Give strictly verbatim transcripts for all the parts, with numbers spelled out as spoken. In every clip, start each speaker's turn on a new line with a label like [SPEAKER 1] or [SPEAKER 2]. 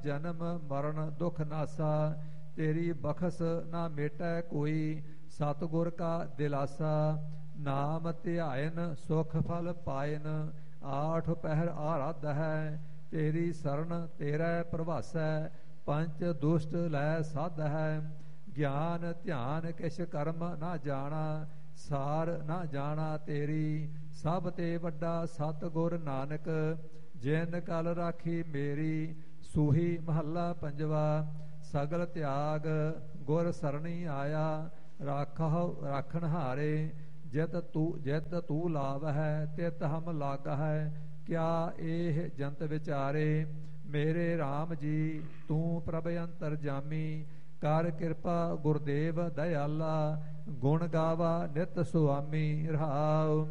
[SPEAKER 1] ਜਨਮ ਮਰਨ ਦੁਖ ਨਾਸਾ। ਤੇਰੀ ਬਖਸ਼ ਨਾ ਮੇਟੈ ਕੋਈ, ਸਤਿਗੁਰ ਕਾ ਦਿਲਾਸਾ। ਨਾਮ ਧਿਆਇਨ ਸੁਖ ਫਲ ਪਾਇਨ, ਆਠ ਪਹਿਰ ਆਰਾਧ ਹੈ। ਤੇਰੀ ਸਰਣ ਤੇਰਾ ਪ੍ਰਭਾਸੈ, ਪੰਚ ਦੁਸ਼ਟ ਲੈ ਸਾਧ ਹੈ। ਗਿਆਨ ਧਿਆਨ ਕਿਛ ਕਰਮ ਨਾ ਜਾਣਾ, ਸਾਰ ਨਾ ਜਾਣਾ ਤੇਰੀ। ਸਭ ਤੇ ਵੱਡਾ ਸਤਿਗੁਰ ਨਾਨਕ, ਜਿਨ ਕਲ ਰਾਖੀ ਮੇਰੀ। ਸੂਹੀ ਮਹੱਲਾ ਪੰਜਵਾ। ਸਗਲ ਤਿਆਗ ਗੁਰ ਸਰਣੀ ਆਇਆ, ਰਾਖਹੁ ਰਾਖਣ ਹਾਰੇ। ਜਿਤ ਤੂ ਜਿਤ ਤੂ ਲਾਭ ਹੈ, ਤਿਤ ਹਮ ਲਾਗ ਹੈ। ਕਿਆ ਇਹ ਜੰਤ ਵਿਚਾਰੇ, ਮੇਰੇ RAM ਜੀ ਤੂੰ ਪ੍ਰਭ ਅੰਤਰ ਜਾਮੀ। ਕਰ ਕਿਰਪਾ ਗੁਰਦੇਵ ਦਇਆਲਾ, ਗੁਣ ਗਾਵਾ ਨਿਤ ਸੁਆਮੀ। ਰਹਾਉ।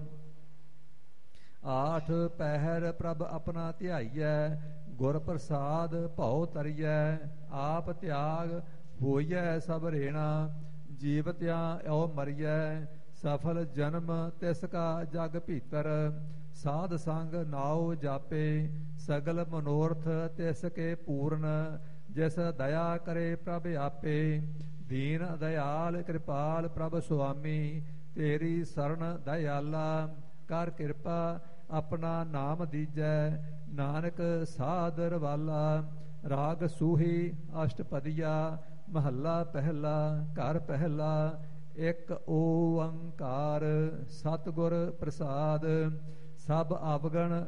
[SPEAKER 1] ਆਠ ਪਹਿਰ ਪ੍ਰਭ ਆਪਣਾ ਧਿਆਈਐ, ਗੁਰ ਪ੍ਰਸਾਦ ਭਉ ਤਰੀਐ। ਆਪ ਤਿਆਗ ਹੋਈਐ ਸਭ ਰੇਣਾ, ਜੀਵਤਿਆ ਓ ਮਰੀਐ। ਸਫਲ ਜਨਮ ਤਿਸ ਕਾ ਜਗ ਭੀਤਰ, ਸਾਧ ਸੰਗ ਨਾਉ ਜਾਪੇ। ਸਗਲ ਮਨੋਰਥ ਤਿਸ ਕੇ ਪੂਰਨ, ਜਿਸ ਦਇਆ ਕਰੇ ਪ੍ਰਭ ਆਪੇ। ਦੀਨ ਦਇਆਲ ਕਿਰਪਾਲ ਪ੍ਰਭ ਸੁਆਮੀ, ਤੇਰੀ ਸਰਣ ਦਇਆਲਾ। ਕਰ ਕਿਰਪਾ ਆਪਣਾ ਨਾਮ ਦੀਜੈ, ਨਾਨਕ ਸਾਧਰ ਵਾਲਾ। ਰਾਗ ਸੂਹੀ ਅਸ਼ਟਪਦੀਆ ਮਹੱਲਾ ਪਹਿਲਾ। ਘਰ ਪਹਿਲਾ। ਇੱਕ ਓੰਕਾਰ ਸਤਿਗੁਰ ਪ੍ਰਸਾਦ। ਸਭ ਅਵਗਣ